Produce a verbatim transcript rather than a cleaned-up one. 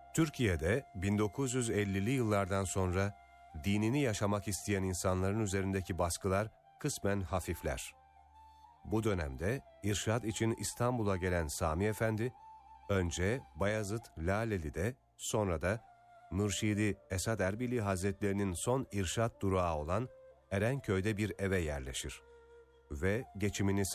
Türkiye'de bin dokuz yüz ellili yıllardan sonra dinini yaşamak isteyen insanların üzerindeki baskılar kısmen hafifler. Bu dönemde irşad için İstanbul'a gelen Sami Efendi, önce Bayezid Laleli'de, sonra da Mürşidi Esad Erbili Hazretlerinin son irşad durağı olan Erenköy'de bir eve yerleşir ve geçimini